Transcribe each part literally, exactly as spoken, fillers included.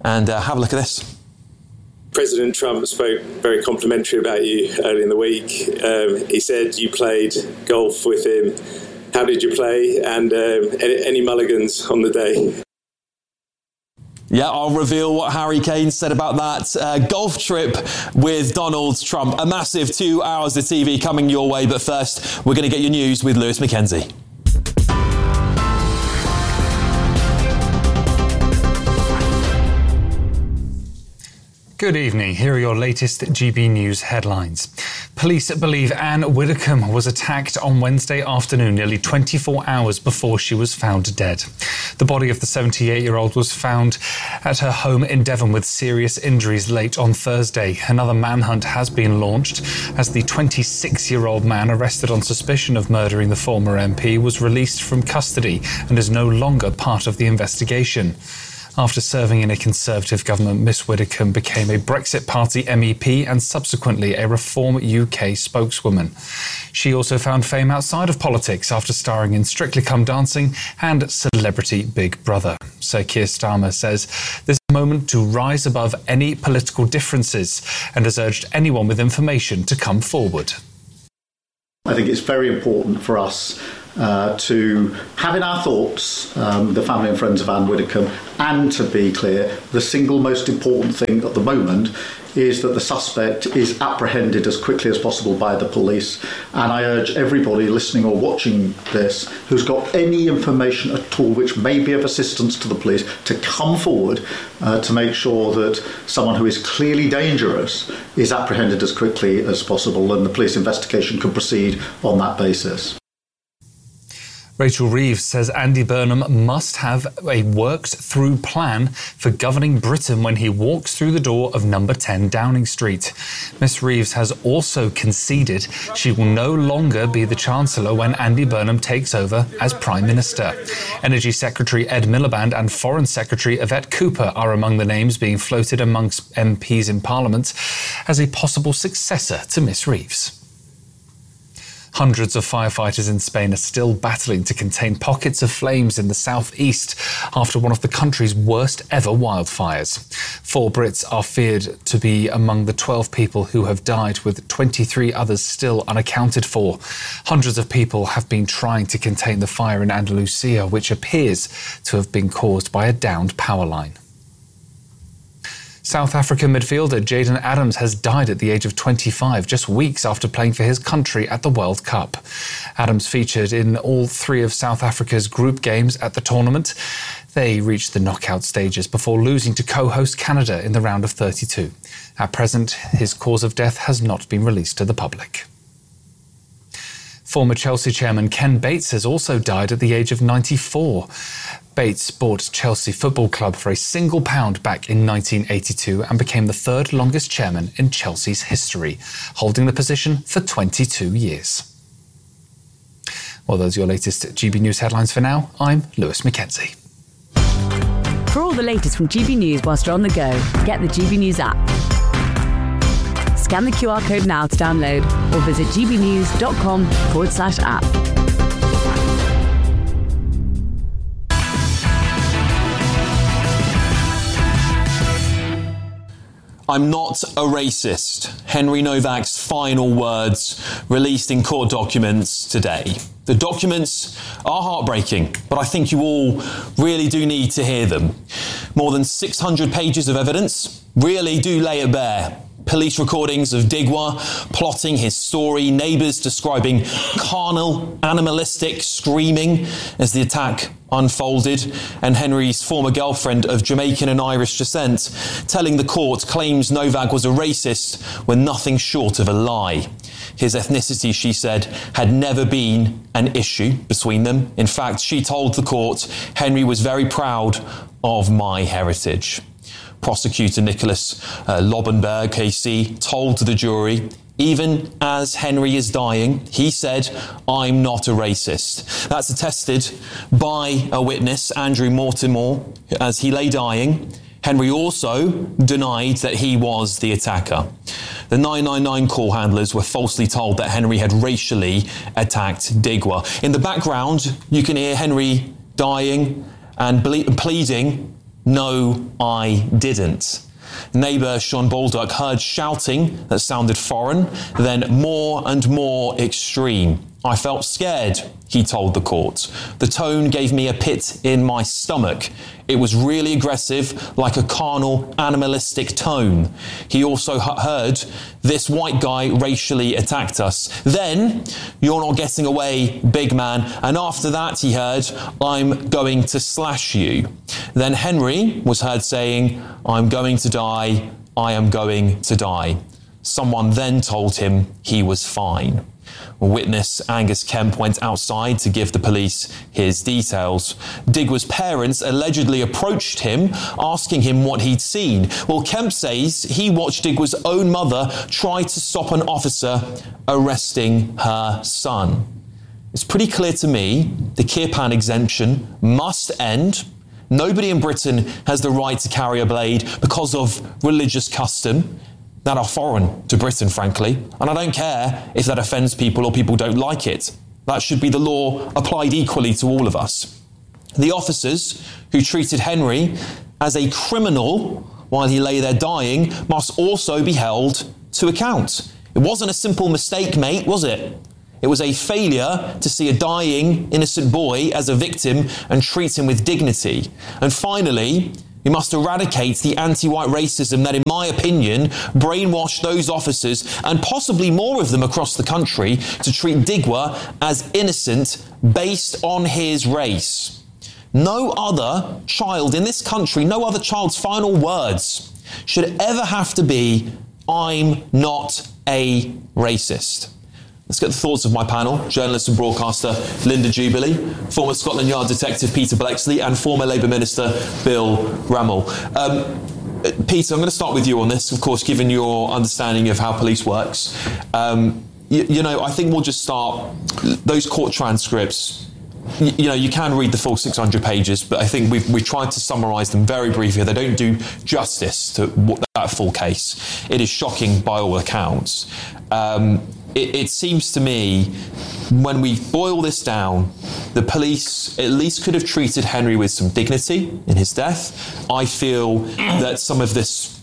And uh, have a look at this. President Trump spoke very complimentary about you early in the week. Um, he said you played golf with him. How did you play? And um, any, any mulligans on the day? Yeah, I'll reveal what Harry Kane said about that uh, golf trip with Donald Trump. A massive two hours of T V coming your way. But first, we're going to get your news with Lewis Mackenzie. Good evening. Here are your latest G B News headlines. Police believe Anne Widdecombe was attacked on Wednesday afternoon, nearly twenty-four hours before she was found dead. The body of the seventy-eight-year-old was found at her home in Devon with serious injuries late on Thursday. Another manhunt has been launched as the twenty-six-year-old man arrested on suspicion of murdering the former M P was released from custody and is no longer part of the investigation. After serving in a Conservative government, Miss Widdecombe became a Brexit Party M E P and subsequently a Reform U K spokeswoman. She also found fame outside of politics after starring in Strictly Come Dancing and Celebrity Big Brother. Sir Keir Starmer says this is a moment to rise above any political differences and has urged anyone with information to come forward. I think it's very important for us Uh, to have in our thoughts um, the family and friends of Anne Widdecombe, and to be clear, the single most important thing at the moment is that the suspect is apprehended as quickly as possible by the police. And I urge everybody listening or watching this who's got any information at all which may be of assistance to the police to come forward uh, to make sure that someone who is clearly dangerous is apprehended as quickly as possible, and the police investigation can proceed on that basis. Rachel Reeves says Andy Burnham must have a worked-through plan for governing Britain when he walks through the door of number ten Downing Street. Miss Reeves has also conceded she will no longer be the Chancellor when Andy Burnham takes over as Prime Minister. Energy Secretary Ed Miliband and Foreign Secretary Yvette Cooper are among the names being floated amongst M Ps in Parliament as a possible successor to Miss Reeves. Hundreds of firefighters in Spain are still battling to contain pockets of flames in the southeast after one of the country's worst ever wildfires. Four Brits are feared to be among the twelve people who have died, with twenty-three others still unaccounted for. Hundreds of people have been trying to contain the fire in Andalusia, which appears to have been caused by a downed power line. South African midfielder Jayden Adams has died at the age of twenty-five, just weeks after playing for his country at the World Cup. Adams featured in all three of South Africa's group games at the tournament. They reached the knockout stages before losing to co-host Canada in the round of thirty-two. At present, his cause of death has not been released to the public. Former Chelsea chairman Ken Bates has also died at the age of ninety-four. Bates bought Chelsea Football Club for a single pound back in nineteen eighty-two and became the third longest chairman in Chelsea's history, holding the position for twenty-two years. Well, those are your latest G B News headlines for now. I'm Lewis Mackenzie. For all the latest from G B News whilst you're on the go, get the G B News app. Scan the Q R code now to download or visit gbnews.com forward slash app. I'm not a racist. Henry Novak's final words released in court documents today. The documents are heartbreaking, but I think you all really do need to hear them. More than six hundred pages of evidence really do lay it bare. Police recordings of Digwa plotting his story, neighbours describing carnal, animalistic screaming as the attack unfolded, and Henry's former girlfriend of Jamaican and Irish descent telling the court claims Novak was a racist when nothing short of a lie. His ethnicity, she said, had never been an issue between them. In fact, she told the court, Henry was very proud of my heritage. Prosecutor Nicholas uh, Lobenberg, K C, told the jury, even as Henry is dying, he said, I'm not a racist. That's attested by a witness, Andrew Mortimer, as he lay dying. Henry also denied that he was the attacker. The nine nine nine call handlers were falsely told that Henry had racially attacked Digwa. In the background, you can hear Henry dying and ble- pleading No, I didn't. Neighbour Sean Baldock heard shouting that sounded foreign, then more and more extreme. I felt scared, he told the court. The tone gave me a pit in my stomach. It was really aggressive, like a carnal, animalistic tone. He also heard, this white guy racially attacked us. Then, you're not getting away, big man. And after that, he heard, I'm going to slash you. Then Henry was heard saying, I'm going to die, I am going to die. Someone then told him he was fine. Witness Angus Kemp went outside to give the police his details. Digwe's parents allegedly approached him, asking him what he'd seen. Well, Kemp says he watched Digwe's own mother try to stop an officer arresting her son. It's pretty clear to me the Kirpan exemption must end. Nobody in Britain has the right to carry a blade because of religious custom that are foreign to Britain, frankly. And I don't care if that offends people or people don't like it. That should be the law applied equally to all of us. The officers who treated Henry as a criminal while he lay there dying must also be held to account. It wasn't a simple mistake, mate, was it? It was a failure to see a dying, innocent boy as a victim and treat him with dignity. And finally, we must eradicate the anti-white racism that, in my opinion, brainwashed those officers and possibly more of them across the country to treat Digwe as innocent based on his race. No other child in this country, no other child's final words should ever have to be, I'm not a racist. Let's get the thoughts of my panel, journalist and broadcaster Linda Jubilee, former Scotland Yard detective Peter Bleksley, and former Labour Minister Bill Rummel. Um, Peter, I'm going to start with you on this, of course, given your understanding of how police works. Um, you, you know, I think we'll just start, those court transcripts, you, you know, you can read the full six hundred pages, but I think we've, we've tried to summarise them very briefly. They don't do justice to that full case. It is shocking by all accounts. Um, It, it seems to me, when we boil this down, the police at least could have treated Henry with some dignity in his death. I feel that some of this,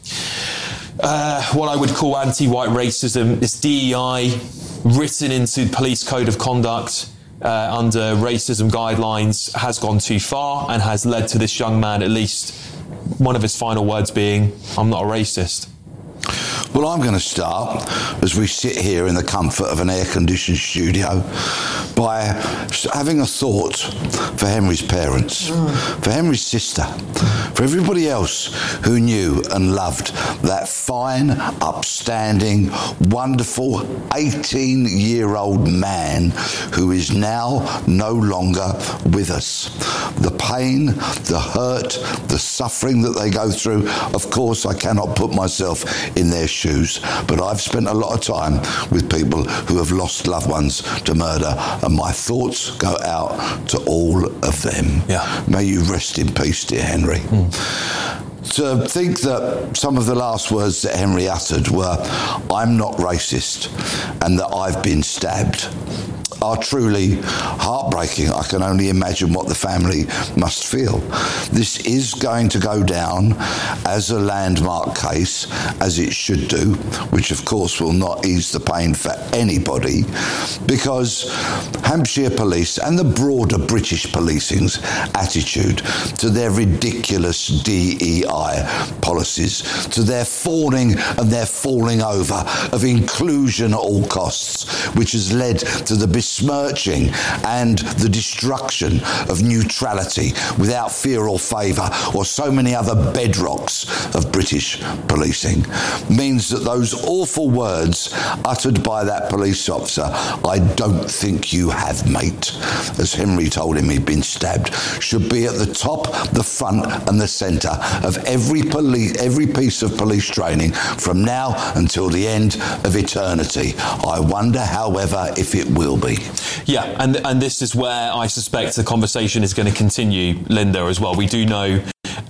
uh, what I would call anti-white racism, this D E I written into the police code of conduct uh, under racism guidelines, has gone too far and has led to this young man, at least one of his final words being, I'm not a racist. Well, I'm going to start, as we sit here in the comfort of an air-conditioned studio, by having a thought for Henry's parents, mm. for Henry's sister, for everybody else who knew and loved that fine, upstanding, wonderful eighteen-year-old man who is now no longer with us. The pain, the hurt, the suffering that they go through, of course, I cannot put myself in their shoes, but I've spent a lot of time with people who have lost loved ones to murder, and my thoughts go out to all of them. Yeah. May you rest in peace, dear Henry. Mm. To think that some of the last words that Henry uttered were, I'm not racist, and that I've been stabbed, are truly heartbreaking. I can only imagine what the family must feel. This is going to go down as a landmark case, as it should do, which of course will not ease the pain for anybody, because Hampshire Police and the broader British policing's attitude to their ridiculous D E I policies, to their fawning and their falling over of inclusion at all costs, which has led to the besmirching and the destruction of neutrality without fear or favour, or so many other bedrocks of British policing, means that those awful words uttered by that police officer, I don't think you have, mate, as Henry told him he'd been stabbed, should be at the top, the front and the centre of every police, every piece of police training from now until the end of eternity. I wonder, however, if it will be. Yeah, and and this is where I suspect the conversation is going to continue, Linda, as well. We do know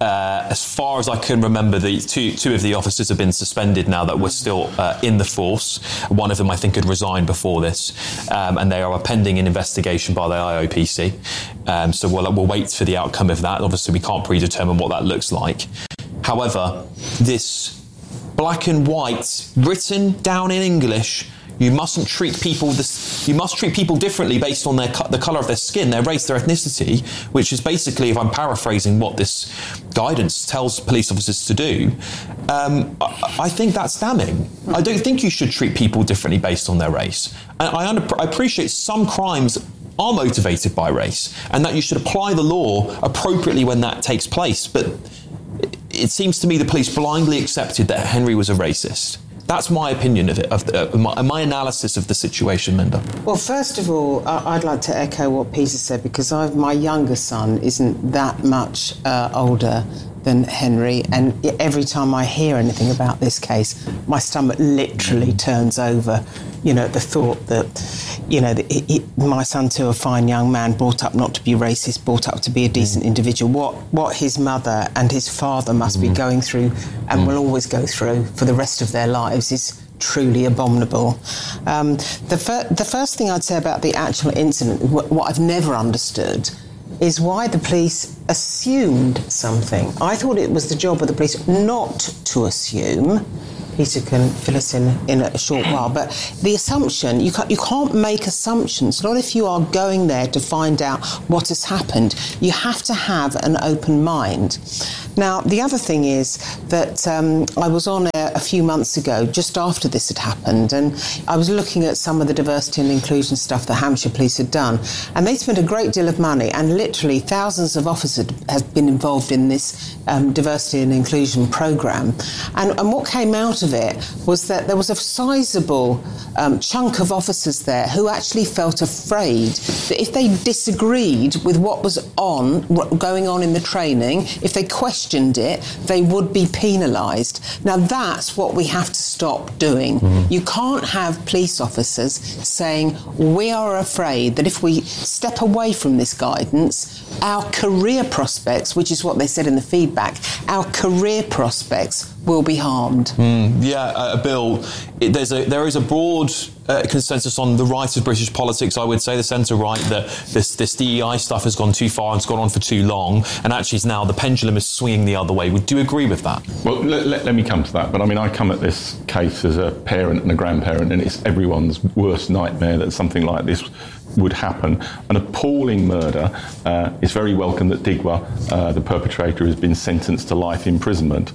Uh, as far as I can remember, the two two of the officers have been suspended now that were still uh, in the force. One of them, I think, had resigned before this, um, and they are pending an investigation by the I O P C. Um, so we'll, we'll wait for the outcome of that. Obviously, we can't predetermine what that looks like. However, this black and white, written down in English, you mustn't treat people this, you must treat people differently based on their the colour of their skin, their race, their ethnicity, which is basically, if I'm paraphrasing what this guidance tells police officers to do, um, I, I think that's damning. I don't think you should treat people differently based on their race. And I, under, I appreciate some crimes are motivated by race, and that you should apply the law appropriately when that takes place. But it, it seems to me the police blindly accepted that Henry was a racist. That's my opinion of it, of the, uh, my, my analysis of the situation, Linda. Well, first of all, I'd like to echo what Peter said, because I've, my younger son isn't that much uh, older than Henry, and every time I hear anything about this case, my stomach literally turns over. You know, the thought that, you know, that it, it, my son too, a fine young man, brought up not to be racist, brought up to be a decent mm. individual. What what his mother and his father must mm. be going through, and mm. will always go through for the rest of their lives, is truly abominable. Um, the, fir- the first thing I'd say about the actual incident, wh- what I've never understood, is why the police assumed something. I thought it was the job of the police not to assume. Peter can fill us in in a short while, but the assumption, you can't, you can't make assumptions, not if you are going there to find out what has happened. You have to have an open mind. Now, the other thing is that um, I was on a, a few months ago, just after this had happened, and I was looking at some of the diversity and inclusion stuff that Hampshire Police had done, and they spent a great deal of money, and literally thousands of officers have been involved in this um, diversity and inclusion programme. And, and what came out of it was that there was a sizable um, chunk of officers there who actually felt afraid that if they disagreed with what was on, what going on in the training, if they questioned it, they would be penalised. Now, that's what we have to stop doing. Mm-hmm. You can't have police officers saying, we are afraid that if we step away from this guidance, our career prospects, which is what they said in the feedback, our career prospects will be harmed. Mm, yeah, uh, Bill, it, there's a, there is a broad uh, consensus on the right of British politics, I would say, the centre-right, that this, this D E I stuff has gone too far and it's gone on for too long, and actually now the pendulum is swinging the other way. Would you agree with that? Well, let, let, let me come to that. But I mean, I come at this case as a parent and a grandparent, and it's everyone's worst nightmare that something like this would happen. An appalling murder. Uh, it's very welcome that Digwa, uh, the perpetrator, has been sentenced to life imprisonment.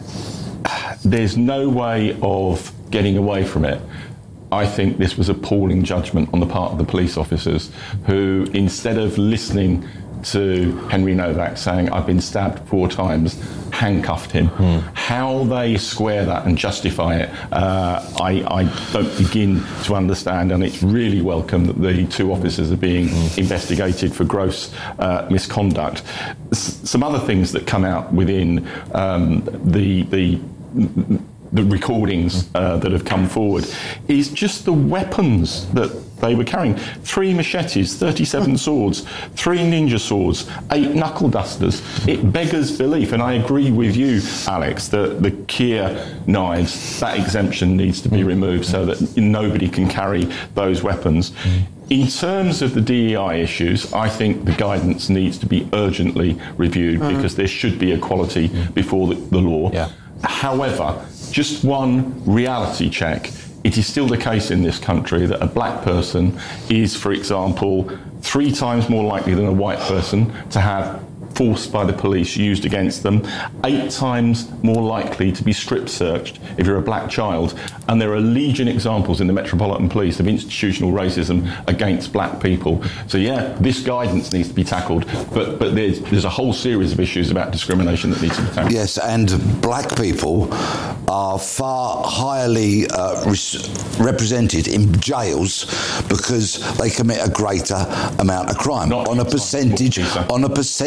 There's no way of getting away from it. I think this was appalling judgment on the part of the police officers who, instead of listening to Henry Novak saying, I've been stabbed four times, handcuffed him. Mm. How they square that and justify it, uh, I, I don't begin to understand, and it's really welcome that the two officers are being mm. investigated for gross uh, misconduct. S- some other things that come out within um, the the the recordings uh, that have come forward is just the weapons that they were carrying. Three machetes, thirty-seven swords, three ninja swords, eight knuckle dusters. It beggars belief, and I agree with you, Alex, that the Kia knives, that exemption needs to be removed so that nobody can carry those weapons. In terms of the D E I issues, I think the guidance needs to be urgently reviewed mm. because there should be equality mm. before the, the law. Yeah. However, just one reality check. It is still the case in this country that a black person is, for example, three times more likely than a white person to have force by the police used against them, eight times more likely to be strip searched if you're a black child. And there are legion examples in the Metropolitan Police of institutional racism against black people. So yeah, this guidance needs to be tackled, but but there's, there's a whole series of issues about discrimination that needs to be tackled. Yes, and black people are far highly uh, res- represented in jails because they commit a greater amount of crime. Not on a percentage on a percentage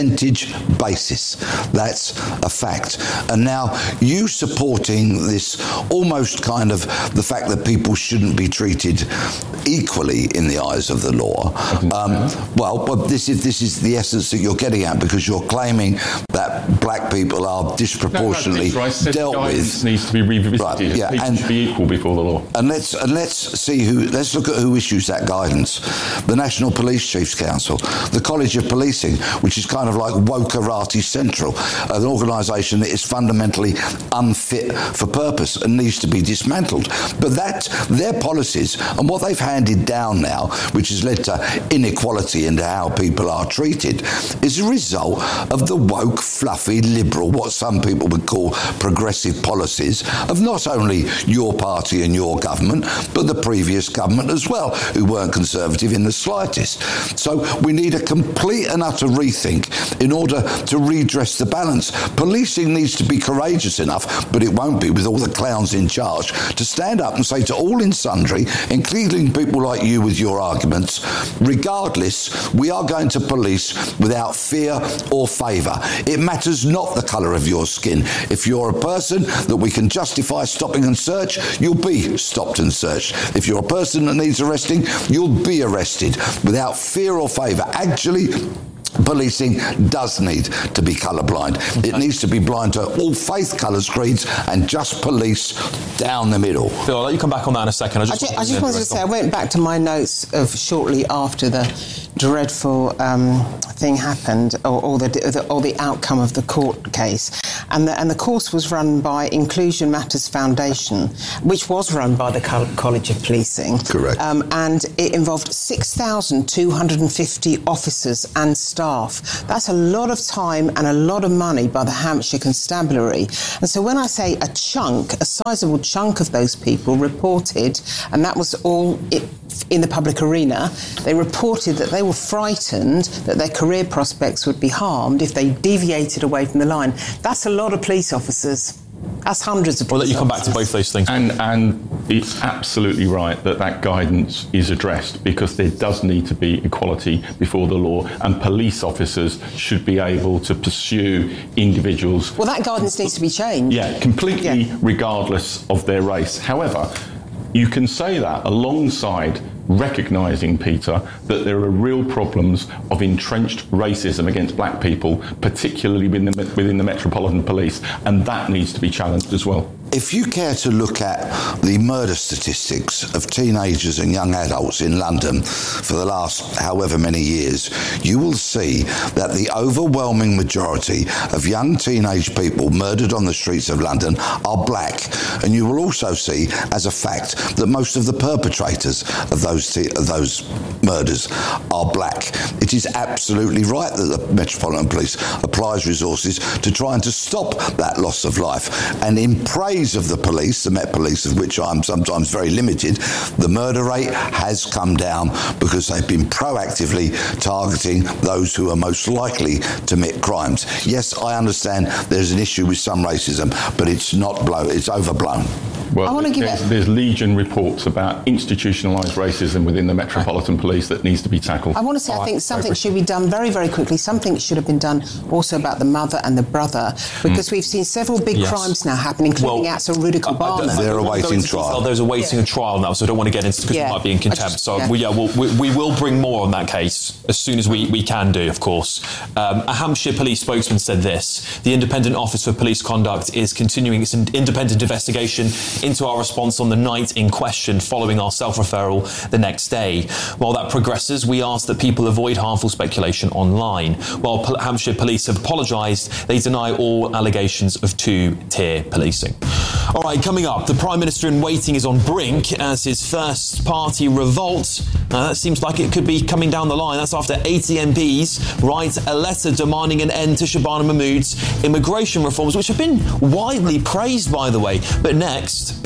which basis? That's a fact. And now you supporting this almost kind of the fact that people shouldn't be treated equally in the eyes of the law. Um, well, well, this is this is the essence that you're getting at, because you're claiming that black people are disproportionately no, no, right. dealt with. Needs to be revisited. Right, yeah, people and, should be equal before the law. And let's and let's see who. Let's look at who issues that guidance. The National Police Chiefs Council, the College of Policing, which is kind of like Wokerati Central, an organisation that is fundamentally unfit for purpose and needs to be dismantled. But that their policies and what they've handed down now, which has led to inequality into how people are treated, is a result of the woke, fluffy, liberal, what some people would call progressive policies of not only your party and your government, but the previous government as well, who weren't conservative in the slightest. So we need a complete and utter rethink in order to redress the balance. Policing needs to be courageous enough, but it won't be with all the clowns in charge, to stand up and say to all in sundry, including people like you with your arguments, regardless, we are going to police without fear or favour. It matters not the colour of your skin. If you're a person that we can justify stopping and search, you'll be stopped and searched. If you're a person that needs arresting, you'll be arrested without fear or favour. Actually, policing does need to be colourblind. Okay. It needs to be blind to all faith, colours, creeds, and just police down the middle. Phil, I'll let you come back on that in a second. I just, I just, I just wanted to say, I went back to my notes of shortly after the dreadful um, thing happened, or, or, the, the, or the outcome of the court case. And the, and the course was run by Inclusion Matters Foundation, which was run by the College of Policing. Correct. Um, and it involved six thousand two hundred fifty officers and staff. That's a lot of time and a lot of money by the Hampshire Constabulary. And so when I say a chunk, a sizable chunk of those people reported, and that was all it, in the public arena, they reported that they were frightened that their career prospects would be harmed if they deviated away from the line. That's a lot of police officers. That's hundreds of police We'll let you come back officers. to both those things. And, and it's absolutely right that that guidance is addressed, because there does need to be equality before the law, and police officers should be able to pursue individuals. Well, that guidance needs to be changed. Yeah, completely Yeah. regardless of their race. However, you can say that alongside recognising, Peter, that there are real problems of entrenched racism against black people, particularly within the, within the Metropolitan Police, and that needs to be challenged as well. If you care to look at the murder statistics of teenagers and young adults in London for the last however many years, you will see that the overwhelming majority of young teenage people murdered on the streets of London are black. And you will also see, as a fact, that most of the perpetrators of those, te- of those murders are black. It is absolutely right that the Metropolitan Police applies resources to trying to stop that loss of life. And in praise of the police, the Met Police, of which I'm sometimes very limited, the murder rate has come down because they've been proactively targeting those who are most likely to commit crimes. Yes, I understand there's an issue with some racism, but it's not blown, it's overblown. Well, I want to give there's, it... there's legion reports about institutionalised racism within the Metropolitan Police that needs to be tackled. I want to say, All I think right, something should be done very, very quickly. Something should have been done also about the mother and the brother, because mm. we've seen several big yes. crimes now happen, including well, acts of Rudy Kobana. They're awaiting trial. There's awaiting yeah. a trial now, so I don't want to get into because yeah. it might be in contempt. Just, so yeah, we, yeah we'll, we, we will bring more on that case as soon as we, we can do, of course. Um, a Hampshire police spokesman said this: the Independent Office for Police Conduct is continuing its independent investigation into our response on the night in question following our self-referral the next day. While that progresses, we ask that people avoid harmful speculation online. While P- Hampshire police have apologised, they deny all allegations of two-tier policing. All right, coming up, the Prime Minister in waiting is on brink as his first party revolt. Uh, that seems like it could be coming down the line. That's after eighty M Ps write a letter demanding an end to Shabana Mahmood's immigration reforms, which have been widely praised, by the way. But next...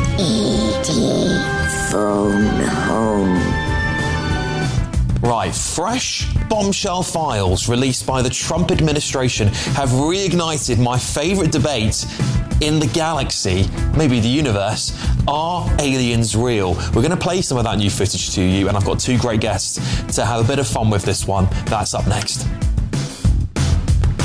Edie, phone home. Right, fresh bombshell files released by the Trump administration have reignited my favourite debate in the galaxy, maybe the universe. Are aliens real? We're going to play some of that new footage to you, and I've got two great guests to have a bit of fun with this one. That's up next.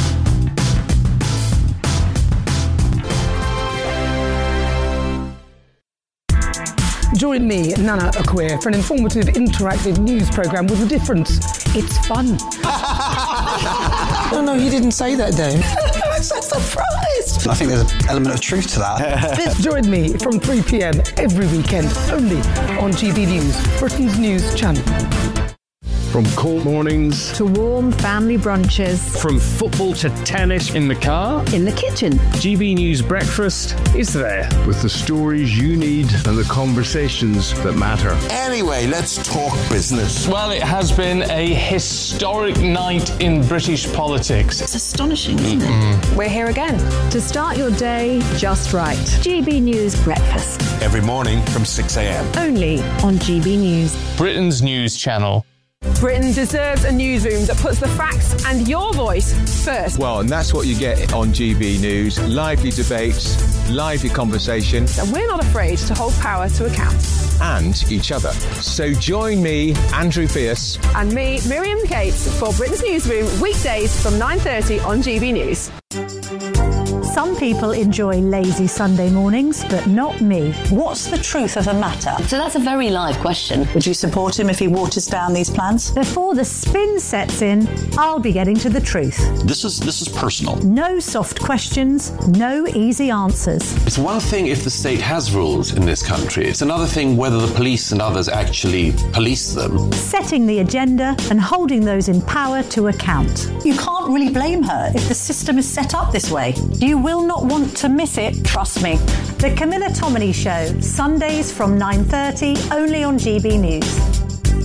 Join me, Nana Akwe, for an informative, interactive news programme with a difference. It's fun. No, no, you didn't say that, Dave. I'm so surprised. I think there's an element of truth to that. Join me from three p.m. every weekend, only on G B News, Britain's news channel. From cold mornings to warm family brunches, from football to tennis in the car, in the kitchen, G B News Breakfast is there with the stories you need and the conversations that matter. Anyway, let's talk business. Well, it has been a historic night in British politics. It's astonishing, isn't it? We're here again to start your day just right. G B News Breakfast. Every morning from six a.m. Only on G B News. Britain's news channel. Britain deserves a newsroom that puts the facts and your voice first. Well, and that's what you get on G B News. Lively debates, lively conversation. And we're not afraid to hold power to account. And each other. So join me, Andrew Pierce. And me, Miriam Cates, for Britain's Newsroom, weekdays from nine thirty on G B News. Some people enjoy lazy Sunday mornings, but not me. What's the truth of the matter? So that's a very live question. Would you support him if he waters down these plans? Before the spin sets in, I'll be getting to the truth. This is this is personal. No soft questions, no easy answers. It's one thing if the state has rules in this country. It's another thing whether the police and others actually police them. Setting the agenda and holding those in power to account. You can't really blame her if the system is set up this way. You will not want to miss it, trust me. The Camilla Tominey Show, Sundays from nine thirty, only on G B News.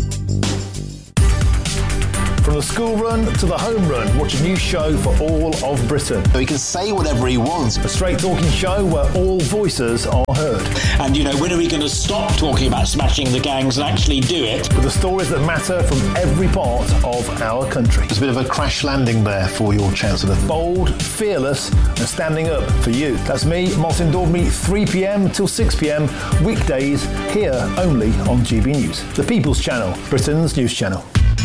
From the school run to the home run, watch a new show for all of Britain. So he can say whatever he wants. A straight talking show where all voices are heard. And, you know, when are we going to stop talking about smashing the gangs and actually do it? With the stories that matter from every part of our country. There's a bit of a crash landing there for your Chancellor. Bold, fearless and standing up for you. That's me, Martin Daubney, three p.m. till six p.m. weekdays here only on G B News. The People's Channel, Britain's news channel.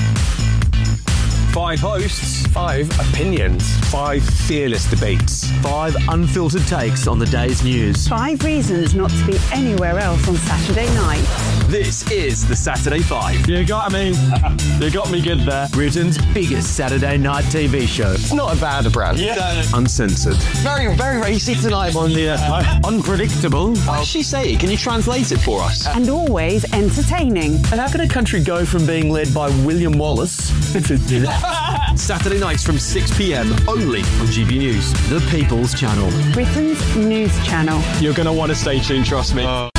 Five hosts, five opinions, five fearless debates, five unfiltered takes on the day's news. Five reasons not to be anywhere else on Saturday night. This is the Saturday Five. You got me. You got me good there. Britain's biggest Saturday night T V show. It's not a bad brand. Yeah. Uncensored. Very, very racy tonight on the uh, unpredictable. What did she say? Can you translate it for us? And always entertaining. And how can a country go from being led by William Wallace to Saturday nights from six p.m. only on G B News, the People's Channel. Britain's news channel. You're going to want to stay tuned, trust me. Uh.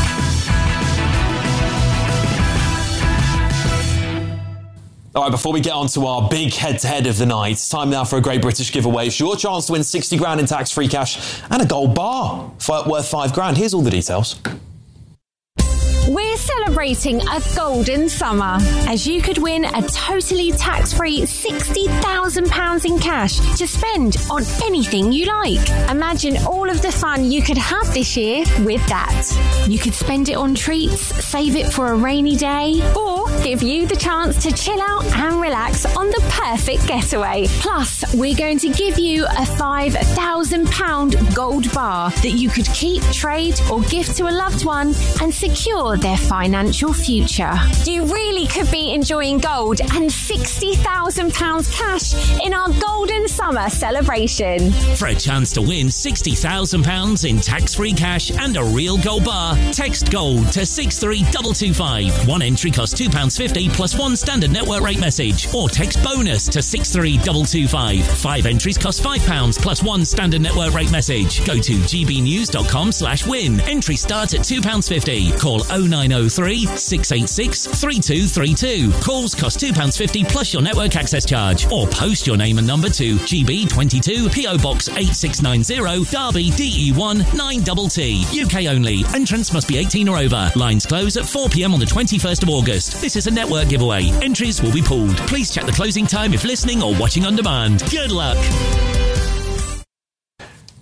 All right, before we get on to our big head-to-head of the night, it's time now for a Great British giveaway. It's your chance to win sixty grand in tax-free cash and a gold bar worth five grand. Here's all the details. We're celebrating a golden summer, as you could win a totally tax-free sixty thousand pounds in cash to spend on anything you like. Imagine all of the fun you could have this year with that. You could spend it on treats, save it for a rainy day, or give you the chance to chill out and relax on the perfect getaway. Plus, we're going to give you a five thousand pounds gold bar that you could keep, trade, or gift to a loved one and secure their financial future. You really could be enjoying gold and sixty thousand pounds cash in our golden summer celebration. For a chance to win sixty thousand pounds in tax-free cash and a real gold bar, text GOLD to six three two two five. One entry costs two pounds fifty plus one standard network rate message, or text BONUS to six three two two five. Five entries cost five pounds plus one standard network rate message. Go to gbnews.com slash win. Entry start at two pounds fifty. Call oh nine oh three, six eight six, three two three two. Calls cost two pounds fifty plus your network access charge. Or post your name and number to G B twenty-two, P O Box eight six nine zero, Derby, D E one nine T T. U K only. Entrance must be eighteen or over. Lines close at four p.m. on the twenty-first of August. This is a network giveaway. Entries will be pulled. Please check the closing time if listening or watching on demand. Good luck.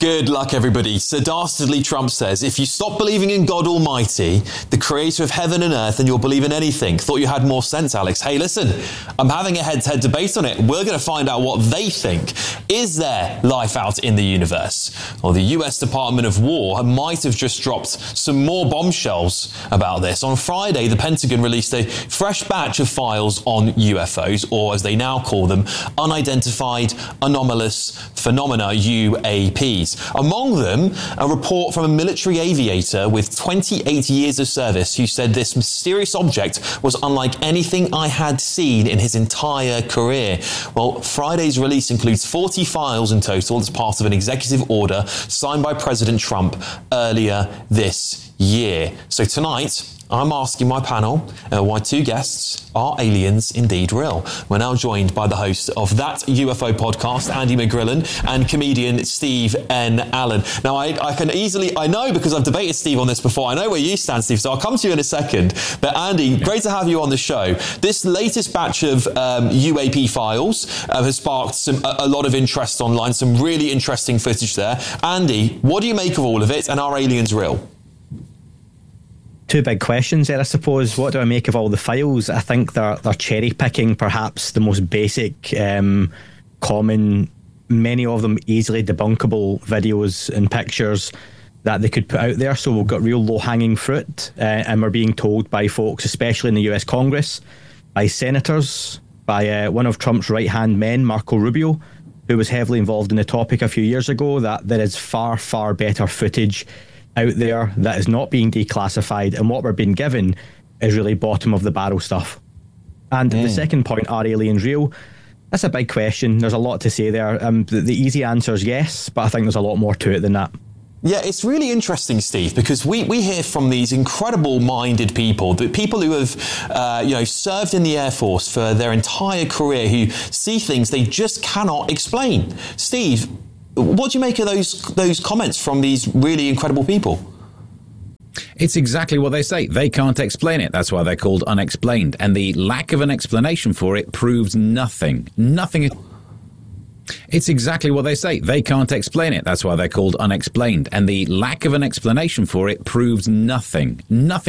Good luck, everybody. So dastardly Trump says, if you stop believing in God Almighty, the creator of heaven and earth, then you'll believe in anything. Thought you had more sense, Alex. Hey, listen, I'm having a head-to-head debate on it. We're going to find out what they think. Is there life out in the universe? Well, the U S Department of War might have just dropped some more bombshells about this. On Friday, the Pentagon released a fresh batch of files on U F Os, or as they now call them, unidentified anomalous phenomena, U A Ps. Among them, a report from a military aviator with twenty-eight years of service who said this mysterious object was unlike anything I had seen in his entire career. Well, Friday's release includes forty files in total as part of an executive order signed by President Trump earlier this year. So tonight, I'm asking my panel uh, why two guests are aliens indeed real. We're now joined by the host of That U F O podcast, Andy McGrillen, and comedian Steve N. Allen. Now, I, I can easily, I know because I've debated Steve on this before, I know where you stand, Steve, so I'll come to you in a second. But Andy, great to have you on the show. This latest batch of um, U A P files uh, has sparked some, a, a lot of interest online, some really interesting footage there. Andy, what do you make of all of it, and are aliens real? Two big questions there, I suppose. What do I make of all the files? I think they're they're cherry picking perhaps the most basic, um, common, many of them easily debunkable videos and pictures that they could put out there. So we've got real low hanging fruit, uh, and we're being told by folks, especially in the U S Congress, by senators, by uh, one of Trump's right hand men, Marco Rubio, who was heavily involved in the topic a few years ago, that there is far, far better footage out there that is not being declassified, and what we're being given is really bottom of the barrel stuff. And mm. the second point, are aliens real? That's a big question. There's a lot to say there. Um, the, the easy answer is yes, but I think there's a lot more to it than that. Yeah, it's really interesting, Steve, because we, we hear from these incredible-minded people, the people who have, uh, you know, served in the Air Force for their entire career, who see things they just cannot explain. Steve, what do you make of those those comments from these really incredible people? It's exactly what they say. They can't explain it. That's why they're called unexplained. And the lack of an explanation for it proves nothing. Nothing. It's exactly what they say. They can't explain it. That's why they're called unexplained. And the lack of an explanation for it proves nothing. Nothing.